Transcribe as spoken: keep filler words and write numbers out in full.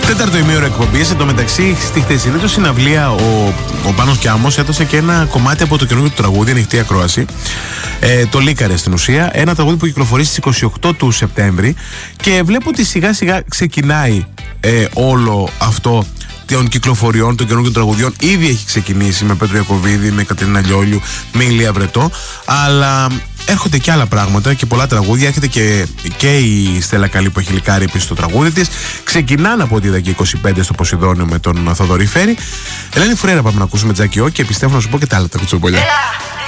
Τέταρτο ημίωρο εκπομπής. Εν τω μεταξύ, στη χτεσινή του συναυλία, ο, ο Πάνος Κιάμος έδωσε και ένα κομμάτι από το καινούργιο του τραγούδι, ανοιχτή ακρόαση. Ε, το Λίκαρε στην ουσία. Ένα τραγούδι που κυκλοφορεί στις είκοσι οκτώ του Σεπτέμβρη. Και βλέπω ότι σιγά σιγά ξεκινάει ε, όλο αυτό των κυκλοφοριών, των καινούργιων τραγουδιών. Ήδη έχει ξεκινήσει με Πέτρο Ιακωβίδη, με Κατερίνα Λιόλιου, με Ηλία Βρετό. Αλλά έρχονται και άλλα πράγματα και πολλά τραγούδια. Έρχεται και, και η Στέλλα Καλή που έχει λικάρει επίσης το τραγούδι της. Ξεκινάνε από ό,τι είδα και είκοσι πέντε στο Ποσειδόνιο με τον Θοδωρή Φέρη. Ελένη Φουρέρα πάμε να ακούσουμε Τζάκι Ο και επιστρέφω να σου πω και τα άλλα τα κουτσομπολιά.